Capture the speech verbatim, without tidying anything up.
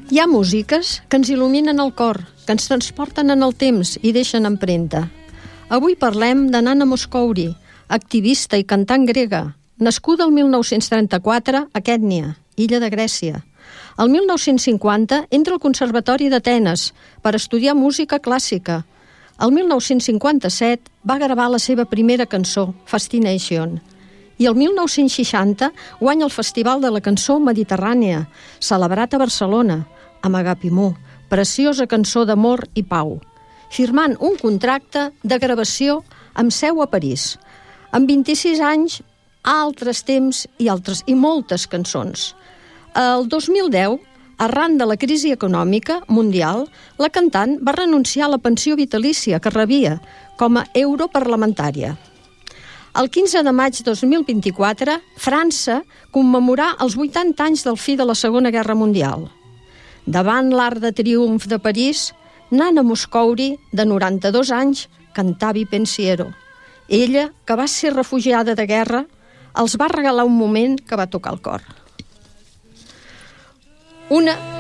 Hi ha músiques que ens il·luminen el cor, que ens transporten en el temps i deixen empremta. Avui parlem de Nana Mouskouri, activista i cantant grega, nascuda el mil nou-cents trenta-quatre a Kètnia, illa de Grècia. El mil nou-cents cinquanta entra al Conservatori d'Atenes per estudiar música clàssica. El mil nou-cents cinquanta-set va gravar la seva primera cançó, Fascination. I el mil nou-cents seixanta guanya el Festival de la Cançó Mediterrània, celebrat a Barcelona, amb Agapimú, preciosa cançó d'amor i pau, firmant un contracte de gravació amb seu a París. Amb vint-i-sis anys, altres temps i altres i moltes cançons. El dos mil deu, arran de la crisi econòmica mundial, la cantant va renunciar a la pensió vitalícia que rebia com a europarlamentària. El quinze de maig de dos mil vint-i-quatre, França commemorà els vuitanta anys del fi de la Segona Guerra Mundial. Davant l'Arc de Triomf de París, Nana Mouskouri, de noranta-dos anys, cantava I Pensiero. Ella, que va ser refugiada de guerra, els va regalar un moment que va tocar el cor. Una